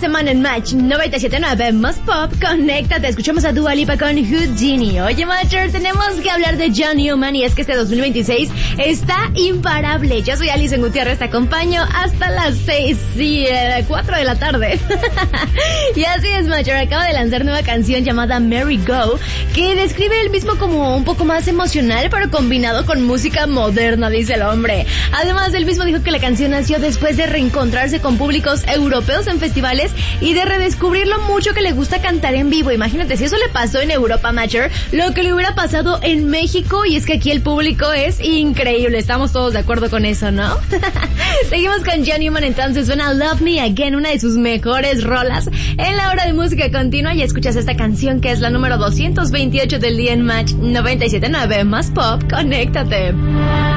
semana en Match 97.9 Más Pop. Conéctate, escuchamos a Dua Lipa con Houdini. Oye, Matcher, tenemos que hablar de John Newman, y es que este 2026 está imparable. Yo soy Alison Gutiérrez, te acompaño hasta las 4 de la tarde. Y así es, Matcher, acaba de lanzar nueva canción llamada Merry Go, que describe él mismo como un poco más emocional, pero combinado con música moderna, dice el hombre. Además, él mismo dijo que la canción nació después de reencontrarse con públicos europeos en festivales y de redescubrir lo mucho que le gusta cantar en vivo. Imagínate, si eso le pasó en Europa, Matcher, lo que le hubiera pasado en México, y es que aquí el público es increíble. Estamos todos de acuerdo con eso, ¿no? Seguimos con John Newman, entonces suena Love Me Again, una de sus mejores rolas en la hora de música continua, y escuchas esta canción que es la número 228 del día en Match 97.9 Más Pop. Conéctate.